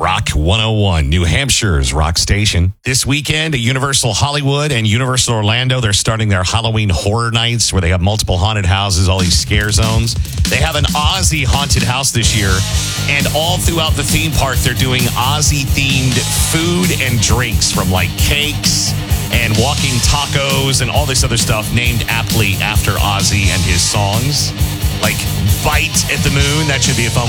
Rock 101, New Hampshire's rock station. This weekend at Universal Hollywood and Universal Orlando, they're starting their Halloween horror nights where they have multiple haunted houses, all these scare zones. They have an Ozzy haunted house this year, and all throughout the theme park, they're doing Ozzy-themed food and drinks, from like cakes and walking tacos and all this other stuff named aptly after Ozzy and his songs. Like Bite at the Moon, that should be a fun one.